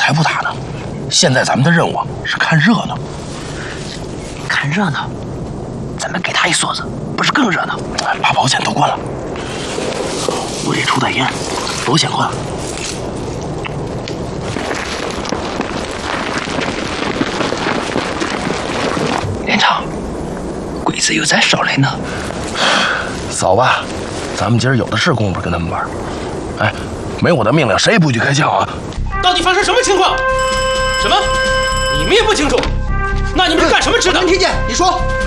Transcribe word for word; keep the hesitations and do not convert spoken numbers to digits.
才不打呢。现在咱们的任务是看热闹。 看热闹？咱们给他一梭子，不是更热闹？ 把保险都关了。 屋里出大烟，保险关了。连长，鬼子又在手里呢。 扫吧，咱们今儿有的是功夫跟他们玩。哎，没我的命令，谁也不许开枪啊！ 到底发生什么情况？什么？你们也不清楚？那你们是干什么吃的？ 没听见，你说。